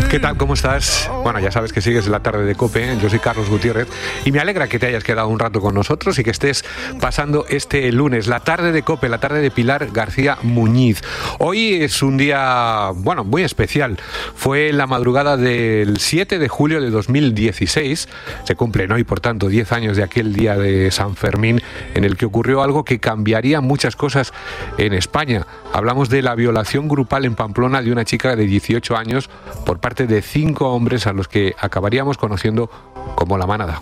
¿Qué tal? ¿Cómo estás? Bueno, ya sabes que sigues la tarde de COPE. Yo soy Carlos Gutiérrez y me alegra que te hayas quedado un rato con nosotros y que estés pasando este lunes, la tarde de COPE, la tarde de Pilar García Muñiz. Hoy es un día, bueno, muy especial. Fue la madrugada del 7 de julio de 2016. Se cumplen hoy, por tanto, 10 años de aquel día de San Fermín en el que ocurrió algo que cambiaría muchas cosas en España. Hablamos de la violación grupal en Pamplona de una chica de 18 años por parte de 5 hombres a los que acabaríamos conociendo como la Manada.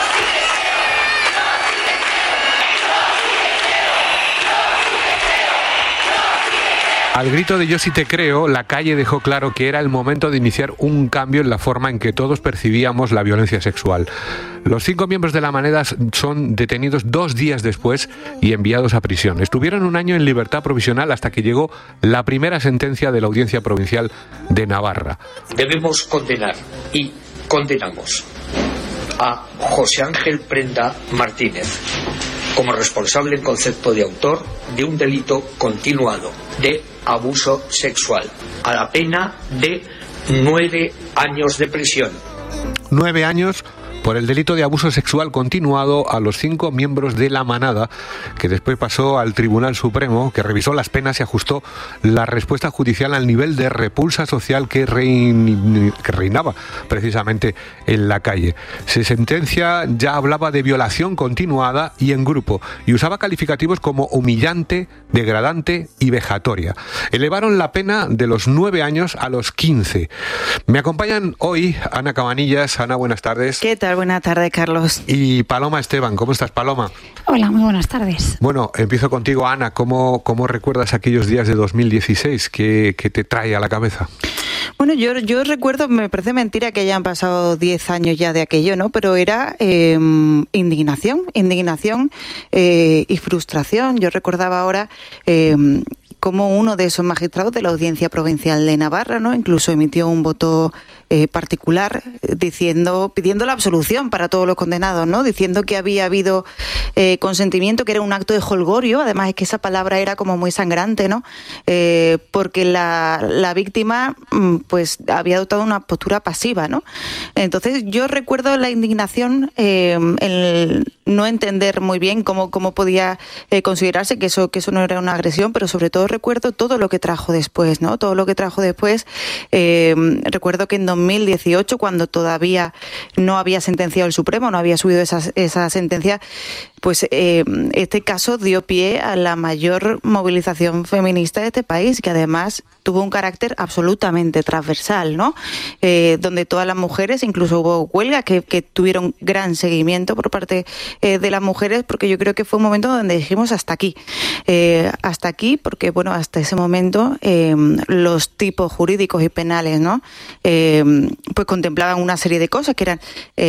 Al grito de "yo sí te creo", la calle dejó claro que era el momento de iniciar un cambio en la forma en que todos percibíamos la violencia sexual. Los 5 miembros de la Manada son detenidos 2 días después y enviados a prisión. Estuvieron un año en libertad provisional hasta que llegó la primera sentencia de la Audiencia Provincial de Navarra. Debemos condenar y condenamos a José Ángel Prenda Martínez como responsable en concepto de autor de un delito continuado de abuso sexual, a la pena de 9 años de prisión. 9 años por el delito de abuso sexual continuado a los 5 miembros de la Manada, que después pasó al Tribunal Supremo, que revisó las penas y ajustó la respuesta judicial al nivel de repulsa social que reinaba precisamente en la calle. Su sentencia ya hablaba de violación continuada y en grupo, y usaba calificativos como humillante, degradante y vejatoria. Elevaron la pena de los 9 años a los 15. Me acompañan hoy Ana Cabanillas. Ana, buenas tardes. ¿Qué tal? Buenas tardes, Carlos. Y Paloma Esteban. ¿Cómo estás, Paloma? Hola, muy buenas tardes. Bueno, empiezo contigo, Ana. ¿Cómo recuerdas aquellos días de 2016? ¿Qué te trae a la cabeza? Bueno, yo recuerdo, me parece mentira que hayan pasado 10 años ya de aquello, ¿no? Pero era indignación y frustración. Yo recordaba ahora como uno de esos magistrados de la Audiencia Provincial de Navarra, ¿no? Incluso emitió un voto particular pidiendo la absolución para todos los condenados, ¿no? Diciendo que había habido consentimiento, que era un acto de jolgorio. Además es que esa palabra era como muy sangrante, ¿no? Porque la víctima pues había adoptado una postura pasiva, ¿no? Entonces yo recuerdo la indignación, el no entender muy bien cómo podía considerarse que eso no era una agresión, pero sobre todo recuerdo todo lo que trajo después, ¿no? Todo lo que trajo después. Recuerdo que en 2018, cuando todavía no había sentenciado el Supremo, no había subido esa sentencia, pues este caso dio pie a la mayor movilización feminista de este país, que además tuvo un carácter absolutamente transversal, ¿no? Donde todas las mujeres, incluso hubo huelgas que tuvieron gran seguimiento por parte de las mujeres, porque yo creo que fue un momento donde dijimos hasta aquí, porque bueno, hasta ese momento los tipos jurídicos y penales, ¿no? Pues contemplaban una serie de cosas que eran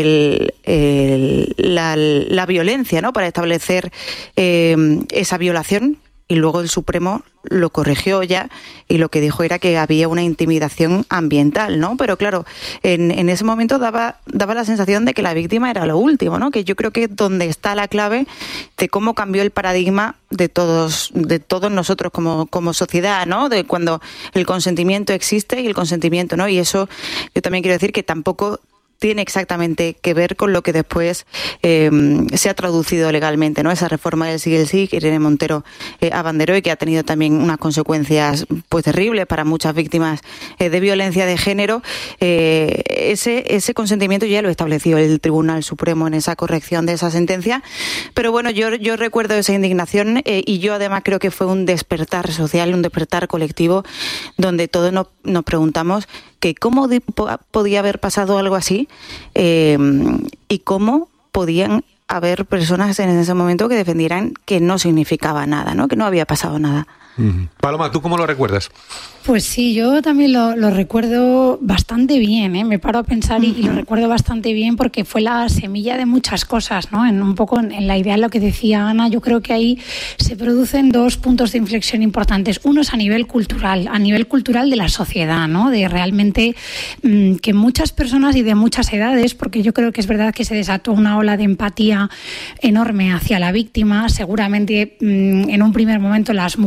la violencia, ¿no? Para establecer esa violación, y luego el Supremo lo corrigió ya y lo que dijo era que había una intimidación ambiental, ¿no? Pero claro, en ese momento daba la sensación de que la víctima era lo último, ¿no? Que yo creo que es donde está la clave de cómo cambió el paradigma de todos nosotros como sociedad, ¿no? De cuando el consentimiento existe y el consentimiento no. Y eso yo también quiero decir que tampoco tiene exactamente que ver con lo que después se ha traducido legalmente, ¿no? Esa reforma del sí que Irene Montero abanderó y que ha tenido también unas consecuencias pues terribles para muchas víctimas de violencia de género. Ese consentimiento ya lo estableció el Tribunal Supremo en esa corrección de esa sentencia. Pero bueno, yo recuerdo esa indignación y yo además creo que fue un despertar social, un despertar colectivo, donde todos nos preguntamos que cómo podía haber pasado algo así y cómo podían haber personas en ese momento que defendieran que no significaba nada, ¿no? Que no había pasado nada. Paloma, ¿tú cómo lo recuerdas? Pues sí, yo también lo recuerdo bastante bien, ¿eh? Me paro a pensar y lo recuerdo bastante bien porque fue la semilla de muchas cosas, ¿no? Un poco en la idea de lo que decía Ana, yo creo que ahí se producen 2 puntos de inflexión importantes. Uno es a nivel cultural de la sociedad, ¿no? De realmente que muchas personas y de muchas edades, porque yo creo que es verdad que se desató una ola de empatía enorme hacia la víctima. Seguramente en un primer momento las mujeres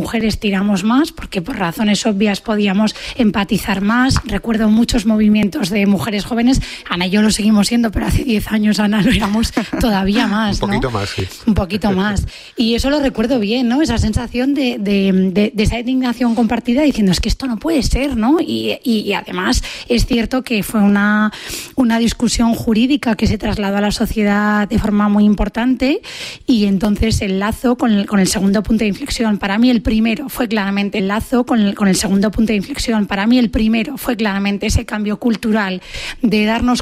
estiramos más, porque por razones obvias podíamos empatizar más. Recuerdo muchos movimientos de mujeres jóvenes. Ana y yo lo seguimos siendo, pero hace 10 años, Ana, lo éramos todavía más, Un poquito ¿no? más, sí. Un poquito más. Y eso lo recuerdo bien, ¿no? Esa sensación de esa indignación compartida, diciendo, es que esto no puede ser, ¿no? Y además es cierto que fue una discusión jurídica que se trasladó a la sociedad de forma muy importante, y entonces el lazo con el segundo punto de inflexión, para mí el primero fue claramente el lazo con el segundo punto de inflexión, para mí el primero fue claramente ese cambio cultural de darnos